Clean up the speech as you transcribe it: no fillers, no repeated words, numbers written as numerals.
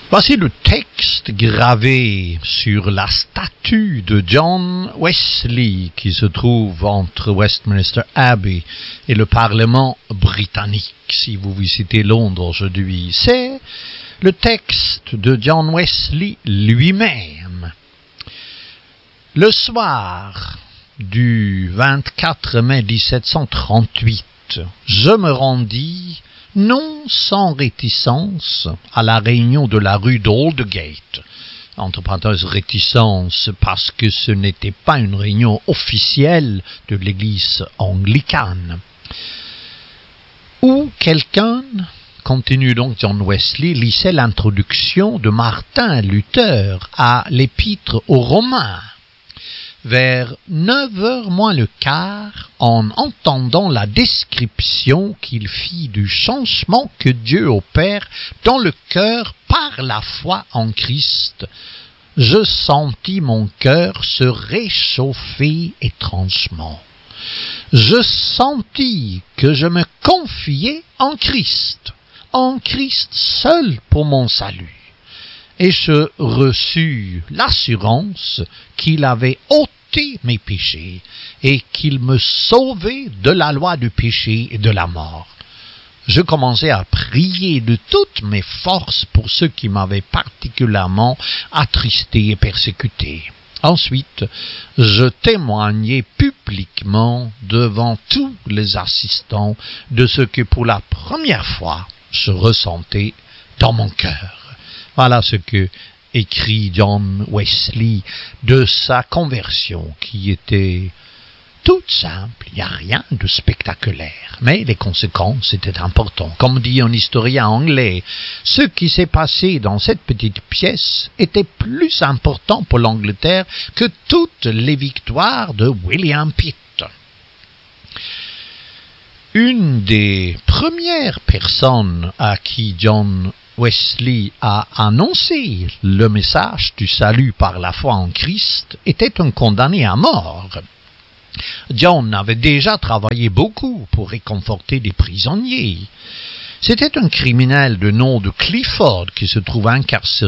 Voici le texte gravé sur la statue de John Wesley qui se trouve entre Westminster Abbey et le Parlement britannique. Si vous visitez Londres aujourd'hui, c'est le texte de John Wesley lui-même. Le soir du 24 mai 1738, je me rendis non sans réticence à la réunion de la rue d'Aldgate. Entre parenthèses, réticence parce que ce n'était pas une réunion officielle de l'église anglicane. Où quelqu'un, continue donc John Wesley, lisait l'introduction de Martin Luther à l'épître aux Romains. Vers 9h moins le quart, en entendant la description qu'il fit du changement que Dieu opère dans le cœur par la foi en Christ, je sentis mon cœur se réchauffer étrangement. Je sentis que je me confiais en Christ seul pour mon salut. Et je reçus l'assurance qu'il avait ôté mes péchés et qu'il me sauvait de la loi du péché et de la mort. Je commençai à prier de toutes mes forces pour ceux qui m'avaient particulièrement attristé et persécuté. Ensuite, je témoignai publiquement devant tous les assistants de ce que pour la première fois je ressentais dans mon cœur. Voilà ce que écrit John Wesley de sa conversion qui était toute simple, il n'y a rien de spectaculaire, mais les conséquences étaient importantes. Comme dit un historien anglais, ce qui s'est passé dans cette petite pièce était plus important pour l'Angleterre que toutes les victoires de William Pitt. Une des premières personnes à qui John Wesley a annoncé le message du salut par la foi en Christ était un condamné à mort. John avait déjà travaillé beaucoup pour réconforter des prisonniers. C'était un criminel de nom de Clifford qui se trouvait incarcéré